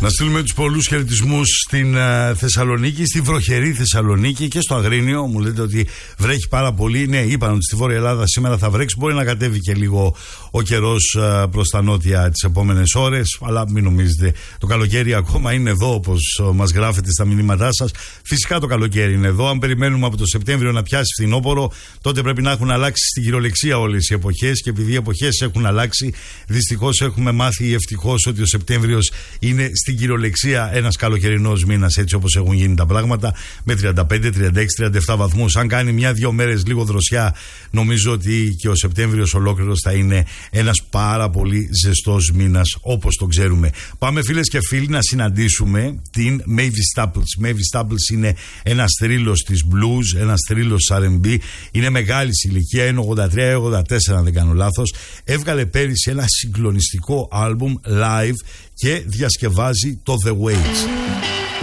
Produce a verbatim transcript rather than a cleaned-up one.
Να στείλουμε τους πολλούς χαιρετισμούς στην uh, Θεσσαλονίκη, στη βροχερή Θεσσαλονίκη και στο Αγρίνιο. Μου λέτε ότι βρέχει πάρα πολύ. Ναι, είπαν ότι στη Βόρεια Ελλάδα σήμερα θα βρέξει. Μπορεί να κατέβει και λίγο ο καιρός uh, προς τα νότια τις επόμενες ώρες. Αλλά μην νομίζετε, το καλοκαίρι ακόμα είναι εδώ, όπως uh, μας γράφετε στα μηνύματά σας. Φυσικά το καλοκαίρι είναι εδώ. Αν περιμένουμε από το Σεπτέμβριο να πιάσει φθινόπωρο, τότε πρέπει να έχουν αλλάξει στην κυριολεξία όλες οι εποχές. Και επειδή οι εποχές έχουν αλλάξει, δυστυχώς έχουμε μάθει ευτυχώς ότι ο Σεπτέμβριος είναι στην κυριολεξία ένας καλοκαιρινός μήνας, έτσι όπως έχουν γίνει τα πράγματα, με τριάντα πέντε, τριάντα έξι, τριάντα επτά βαθμούς. Αν κάνει μια-δυο μέρες λίγο δροσιά, νομίζω ότι και ο Σεπτέμβριος ολόκληρος θα είναι ένας πάρα πολύ ζεστός μήνας, όπως το ξέρουμε. Πάμε, φίλες και φίλοι, να συναντήσουμε την Mavis Staples. Mavis Staples είναι ένας θρύλος της blues, ένας θρύλος αρ εντ μπι. Είναι μεγάλη ηλικία, είναι ογδόντα τρία ογδόντα τέσσερα, αν δεν κάνω λάθος. Έβγαλε πέρυσι ένα συγκλονιστικό άλμπουμ live και διασκευάζει το The Waves.